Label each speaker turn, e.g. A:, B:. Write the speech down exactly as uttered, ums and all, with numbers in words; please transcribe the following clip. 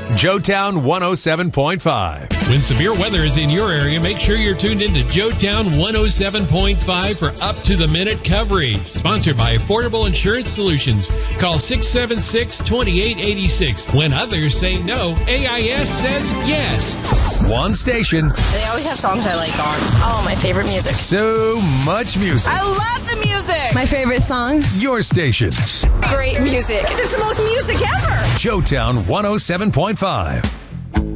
A: Joetown one oh seven point five.
B: When severe weather is in your area, make sure you're tuned into Joetown one oh seven point five for up-to-the-minute coverage. Sponsored by Affordable Insurance Solutions. Call six seven six, two eight eight six. When others say no, A I S says yes.
A: One station.
C: They always have songs I like on. Oh, my favorite music.
A: So much music.
C: I love the music.
D: My favorite song.
A: Your station.
C: Great music. It's the most music ever.
A: Joetown one oh seven point five.